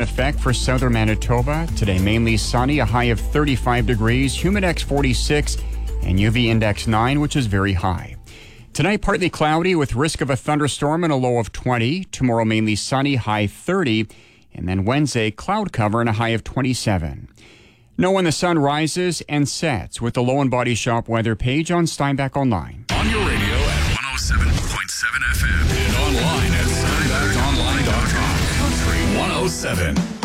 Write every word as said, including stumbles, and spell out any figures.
effect for southern Manitoba. Today, mainly sunny, a high of thirty-five degrees, Humidex forty-six, and U V index nine, which is very high. Tonight, partly cloudy with risk of a thunderstorm and a low of twenty. Tomorrow, mainly sunny, high thirty. And then Wednesday, cloud cover and a high of twenty-seven. Know when the sun rises and sets with the Low and Body Shop weather page on Steinbach Online. On your radio at one oh seven point seven F M and online at steinbach online dot com. Country one oh seven.